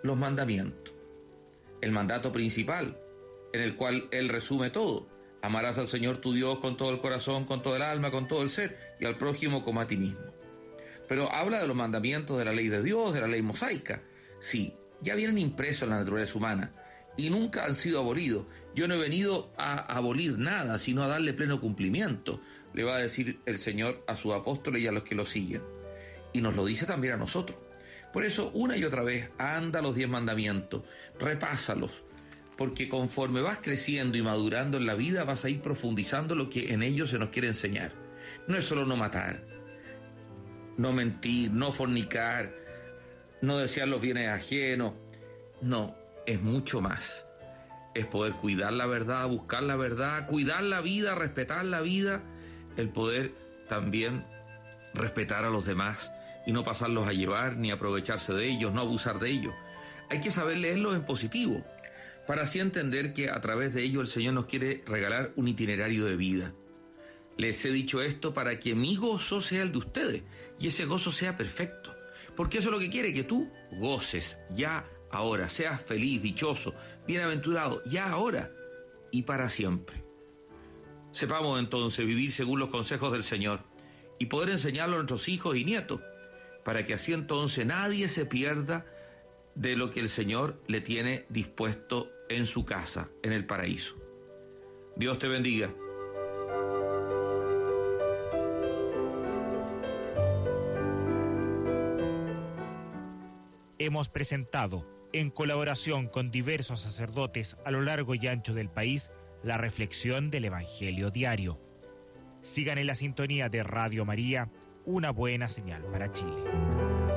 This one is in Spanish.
los mandamientos. El mandato principal, en el cual él resume todo: amarás al Señor tu Dios con todo el corazón, con todo el alma, con todo el ser, y al prójimo como a ti mismo. Pero habla de los mandamientos de la ley de Dios, de la ley mosaica. Sí, ya vienen impresos en la naturaleza humana y nunca han sido abolidos. Yo no he venido a abolir nada, sino a darle pleno cumplimiento, le va a decir el Señor a sus apóstoles y a los que lo siguen. Y nos lo dice también a nosotros. Por eso, una y otra vez, anda los 10 mandamientos, repásalos, porque conforme vas creciendo y madurando en la vida, vas a ir profundizando lo que en ellos se nos quiere enseñar. No es solo no matar, no mentir, no fornicar, no desear los bienes ajenos. No, es mucho más. Es poder cuidar la verdad, buscar la verdad, cuidar la vida, respetar la vida, el poder también respetar a los demás y no pasarlos a llevar ni aprovecharse de ellos, no abusar de ellos. Hay que saber leerlos en positivo, para así entender que a través de ello el Señor nos quiere regalar un itinerario de vida. Les he dicho esto para que mi gozo sea el de ustedes y ese gozo sea perfecto, porque eso es lo que quiere, que tú goces ya ahora, seas feliz, dichoso, bienaventurado, ya ahora y para siempre. Sepamos entonces vivir según los consejos del Señor y poder enseñarlo a nuestros hijos y nietos, para que así entonces nadie se pierda de lo que el Señor le tiene dispuesto en su casa, en el paraíso. Dios te bendiga. Hemos presentado, en colaboración con diversos sacerdotes a lo largo y ancho del país, la reflexión del Evangelio Diario. Sigan en la sintonía de Radio María, una buena señal para Chile.